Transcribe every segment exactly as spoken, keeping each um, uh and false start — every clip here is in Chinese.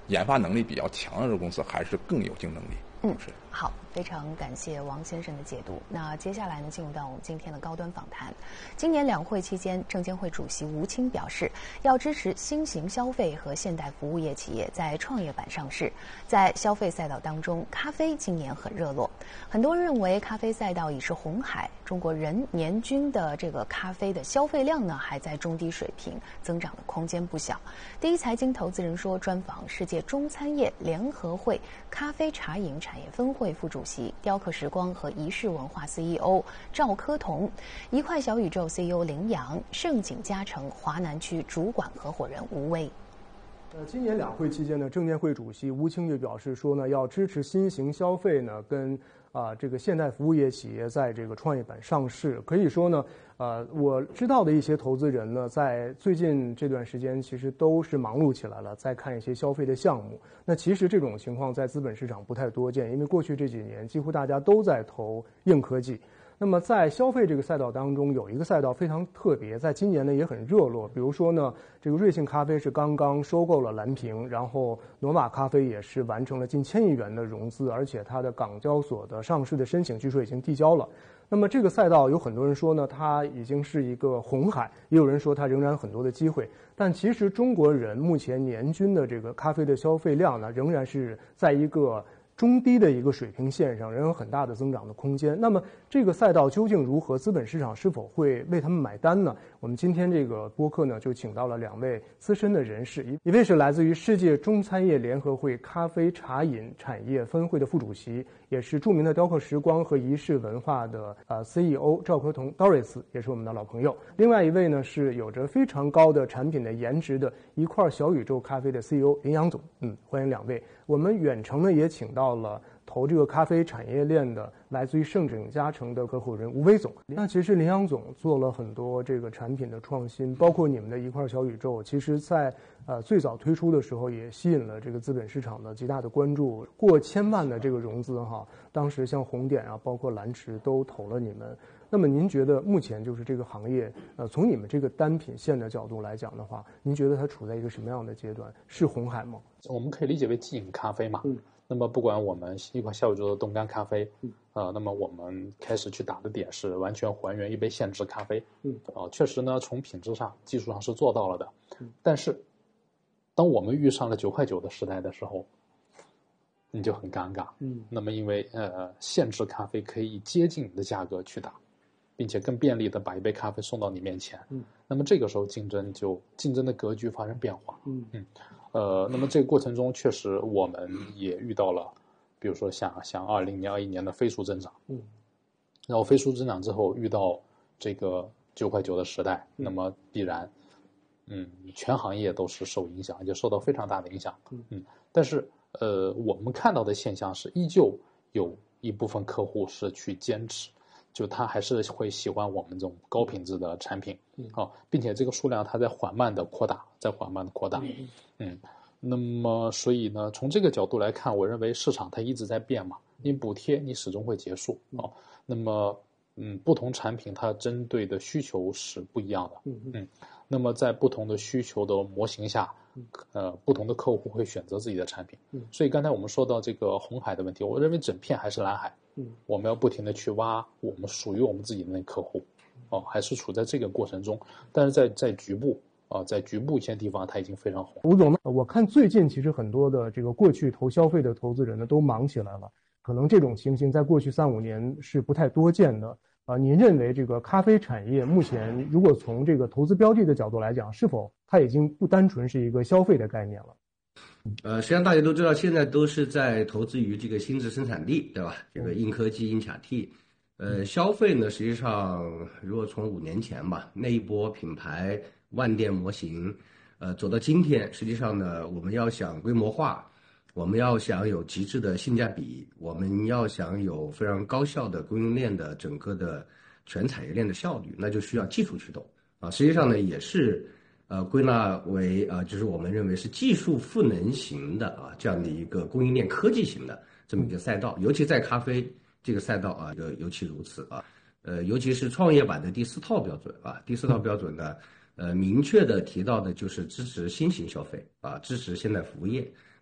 研发能力比较强的公司还是更有竞争力。 嗯，是好，非常感谢王先生的解读。那接下来呢，进入到我们今天的高端访谈。今年两会期间，证监会主席吴清表示，要支持新型消费和现代服务业企业在创业板上市。在消费赛道当中，咖啡今年很热络，很多人认为咖啡赛道已是红海。中国人年均的这个咖啡的消费量呢，还在中低水平，增长的空间不小。第一财经投资人说专访世界中餐业联合会咖啡茶饮产业分会副主席、雕刻时光和仪式文化 C E O 赵科同，一块小宇宙 C E O 林阳，盛景嘉诚华南区主管合伙人吴威。 呃，今年两会期间呢，证监会主席吴清就表示说呢，要支持新型消费呢，跟啊、呃、这个现代服务业企业在这个创业板上市。可以说呢，呃，我知道的一些投资人呢，在最近这段时间其实都是忙碌起来了，在看一些消费的项目。那其实这种情况在资本市场不太多见，因为过去这几年几乎大家都在投硬科技。那么在消费这个赛道当中，有一个赛道非常特别，在今年呢也很热络。比如说呢，这个瑞幸咖啡是刚刚收购了蓝瓶，然后诺瓦咖啡也是完成了近千亿元的融资，而且它的港交所的上市的申请据说已经递交了。那么这个赛道有很多人说呢，它已经是一个红海，也有人说它仍然有很多的机会。但其实中国人目前年均的这个咖啡的消费量呢，仍然是在一个中低的一个水平线上，仍有很大的增长的空间。那么这个赛道究竟如何？资本市场是否会为他们买单呢？我们今天这个播客呢，就请到了两位资深的人士，一位是来自于世界中餐业联合会咖啡茶饮产业分会的副主席，也是著名的雕刻时光和仪式文化的呃 C E O 赵科同 Doris， 也是我们的老朋友。另外一位呢是有着非常高的产品的颜值的一块小宇宙咖啡的 C E O 林阳总。嗯，欢迎两位。我们远程呢也请到了投这个咖啡产业链的来自于盛景嘉诚的合伙人吴威总。那其实林阳总做了很多这个产品的创新，包括你们的一块小宇宙，其实在呃最早推出的时候也吸引了这个资本市场的极大的关注，过千万的这个融资哈，当时像红点啊，包括蓝驰都投了你们。那么您觉得目前就是这个行业，呃，从你们这个单品线的角度来讲的话，您觉得它处在一个什么样的阶段？是红海吗？ 我们可以理解为即饮咖啡嘛。 嗯。 那么不管我们一款小宇宙的冻干咖啡，嗯，呃，那么我们开始去打的点是完全还原一杯现制咖啡， 嗯， 哦、呃，确实呢，从品质上、技术上是做到了的，嗯，但是当我们遇上了九块九的时代的时候，你就很尴尬， 嗯， 那么因为呃，现制咖啡可以以接近你的价格去打，并且更便利的把一杯咖啡送到你面前， 嗯， 那么这个时候竞争就竞争的格局发生变化， 嗯嗯。呃，那么这个过程中确实我们也遇到了，比如说像像二零年、二一年的飞速增长， 嗯， 然后飞速增长之后遇到这个九块九的时代， 嗯、 那么必然，嗯，全行业都是受影响，也受到非常大的影响， 嗯嗯，但是呃，我们看到的现象是，依旧有一部分客户是去坚持。就他还是会喜欢我们这种高品质的产品， 嗯， 哦，并且这个数量它在缓慢的扩大，在缓慢的扩大， 嗯， 嗯，那么所以呢，从这个角度来看，我认为市场它一直在变嘛，你补贴你始终会结束，哦，那么嗯，不同产品它针对的需求是不一样的， 嗯嗯，那么在不同的需求的模型下，呃，不同的客户会选择自己的产品， 嗯， 所以刚才我们说到这个红海的问题，我认为整片还是蓝海。 嗯， 我们要不停的去挖我们属于我们自己的那客户，哦，还是处在这个过程中，但是在在局部啊、呃，在局部一些地方它已经非常红。 吴总呢，我看最近其实很多的这个过去投消费的投资人呢都忙起来了，可能这种情形在过去三五年是不太多见的。啊、呃，您认为这个咖啡产业目前如果从这个投资标的的角度来讲，是否它已经不单纯是一个消费的概念了？ 呃，实际上大家都知道，现在都是在投资于这个新质生产力，对吧？这个硬科技、硬卡替，呃，消费呢，实际上如果从五年前吧，那一波品牌万店模型，呃，走到今天，实际上呢，我们要想规模化，我们要想有极致的性价比，我们要想有非常高效的供应链的整个的全产业链的效率，那就需要技术驱动啊。实际上呢，也是。呃，归纳为呃，就是我们认为是技术赋能型的啊，这样的一个供应链科技型的这么一个赛道，尤其在咖啡这个赛道啊，尤尤其如此啊。呃，尤其是创业板的第四套标准啊，第四套标准呢，呃，明确的提到的就是支持新型消费啊，支持现代服务业。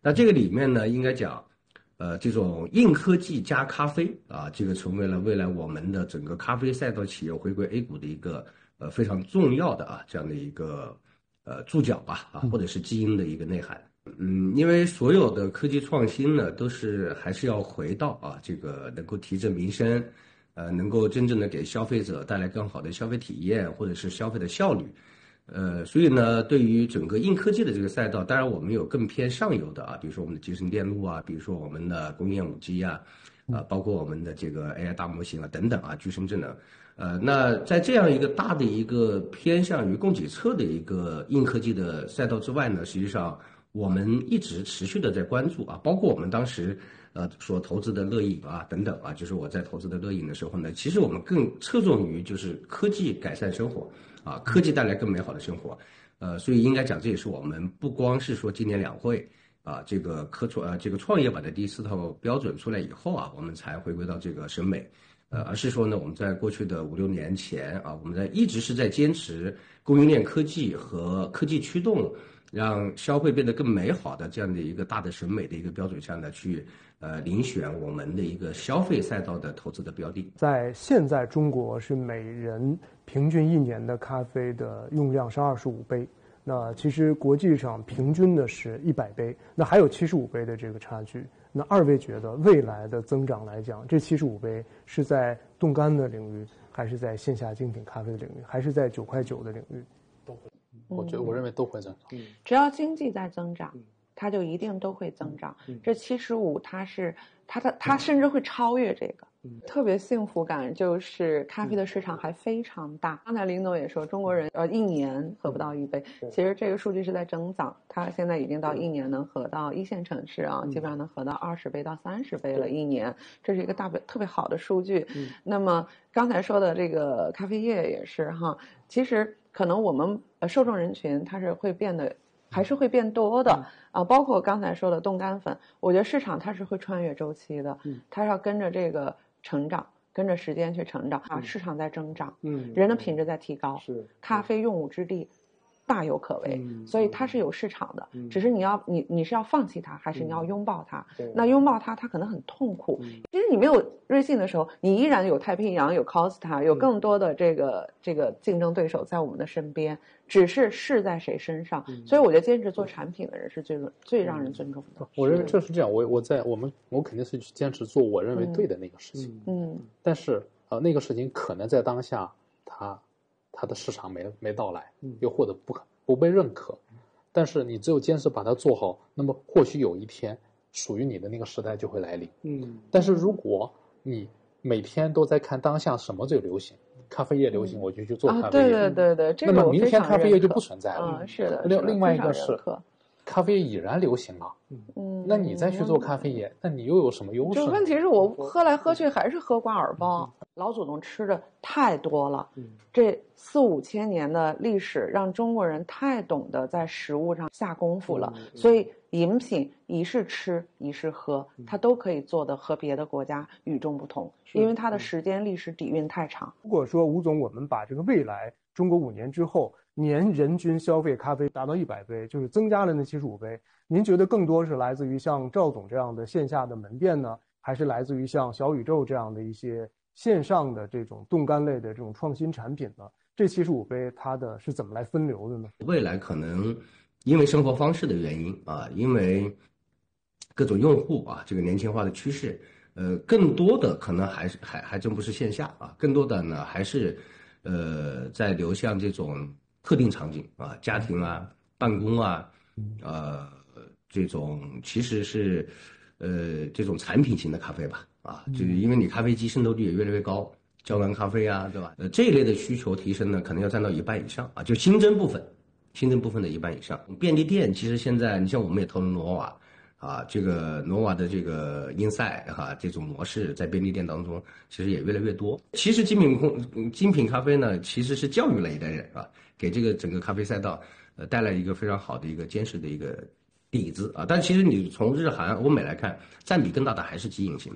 那这个里面呢，应该讲，呃，这种硬科技加咖啡啊，这个成为了未来我们的整个咖啡赛道企业回归 A 股的一个呃非常重要的啊这样的一个呃注脚吧啊，或者是基因的一个内涵。嗯，因为所有的科技创新呢，都是还是要回到啊这个能够提振民生，呃，能够真正的给消费者带来更好的消费体验，或者是消费的效率。呃，所以呢，对于整个硬科技的这个赛道，当然我们有更偏上游的啊，比如说我们的集成电路啊，比如说我们的工业五 G 啊，啊，包括我们的这个 A I 大模型啊等等啊，具身智能。呃，那在这样一个大的一个偏向于供给侧的一个硬科技的赛道之外呢，实际上我们一直持续的在关注啊，包括我们当时呃所投资的乐饮啊等等啊，就是我在投资的乐饮的时候呢，其实我们更侧重于就是科技改善生活。啊，科技带来更美好的生活，呃，所以应该讲，这也是我们不光是说今年两会啊，这个科创呃这个创业板的第四套标准出来以后啊，我们才回归到这个审美，呃，而是说呢，我们在过去的五六年前啊，我们在一直是在坚持供应链科技和科技驱动，让消费变得更美好的这样的一个大的审美的一个标准下呢，去呃遴选我们的一个消费赛道的投资的标的。 在现在中国是每人平均一年的咖啡的用量是二十五杯，那其实国际上平均的是一百杯，那还有七十五杯的这个差距。那二位觉得未来的增长来讲，这七十五杯是在冻干的领域，还是在线下精品咖啡的领域，还是在九块九的领域？ 都会，我觉得我认为都会增长。 嗯，只要经济在增长，它就一定都会增长。 嗯、 这七十五，它是它的它甚至会超越这个。 嗯、 特别幸福感就是咖啡的市场还非常大。刚才林总也说，中国人呃一年喝不到一杯，其实这个数据是在增长。它现在已经到一年能喝到一线城市啊，基本上能喝到二十杯到三十杯了，一年，这是一个大特别好的数据。 嗯、 那么刚才说的这个咖啡业也是哈，其实可能我们呃受众人群它是会变得。还是会变多的啊，包括刚才说的冻干粉，我觉得市场它是会穿越周期的，它是要跟着这个成长，跟着时间去成长啊，市场在增长， 嗯， 人的品质在提高， 是咖啡用武之地大有可为， 嗯、 所以它是有市场的， 嗯、 只是你要你你是要放弃它，还是你要拥抱它？ 嗯、 那拥抱它，它可能很痛苦。 嗯、 其实你没有瑞幸的时候，你依然有太平洋、有 Costa， 有更多的这个这个竞争对手在我们的身边，只是事在谁身上。 嗯、 所以我觉得坚持做产品的人是最最让人尊重的。 我认为这是这样，我我在我们我肯定是去坚持做我认为对的那个事情。 嗯， 但是呃那个事情可能在当下它它的市场没没到来，又或者不可。不被认可，但是你只有坚持把它做好，那么或许有一天属于你的那个时代就会来临。 嗯， 但是如果你每天都在看当下什么最流行，咖啡业流行，我就去做咖啡业。 啊，对对对对，这个那么明天咖啡业就不存在了。 嗯，是的。 另另外一个是，咖啡已然流行了。 嗯， 那你再去做咖啡业，那你又有什么优势？ 就问题是我喝来喝去还是喝挂耳包，老祖宗吃的太多了。 嗯， 这四五千年的历史让中国人太懂得在食物上下功夫了， 嗯、 所以饮品一是吃一是喝，它都可以做的和别的国家与众不同，因为它的时间历史底蕴太长。 如果说吴总，我们把这个未来中国五年之后年人均消费咖啡达到一百杯，就是增加了那七十五杯，您觉得更多是来自于像赵总这样的线下的门店呢，还是来自于像小宇宙这样的一些线上的这种冻干类的这种创新产品呢？这七十五杯它的是怎么来分流的呢？ 未来可能因为生活方式的原因啊，因为各种用户啊这个年轻化的趋势，呃，更多的可能还是还还真不是线下啊，更多的呢还是呃在流向这种特定场景啊，家庭啊、办公啊，呃，这种其实是呃这种产品型的咖啡吧啊，就是因为你咖啡机渗透率也越来越高。胶囊咖啡啊，对吧？呃，这一类的需求提升呢，可能要占到一半以上啊，就新增部分，新增部分的一半以上。便利店其实现在，你像我们也投入诺瓦啊，这个诺瓦的这个英赛哈、啊、这种模式在便利店当中其实也越来越多。其实精品控精品咖啡呢，其实是教育了一代人啊，给这个整个咖啡赛道呃带来一个非常好的一个坚实的一个底子啊。但其实你从日韩、欧美来看，占比更大的还是即饮型的。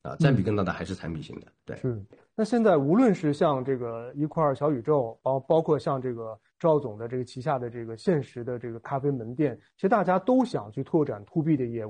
啊，占比更大的还是产品型的。对， 是。那现在无论是像这个一块小宇宙，包包括像这个赵总的这个旗下的这个现实的这个咖啡门店，其实大家都想去拓展 to B 的业务。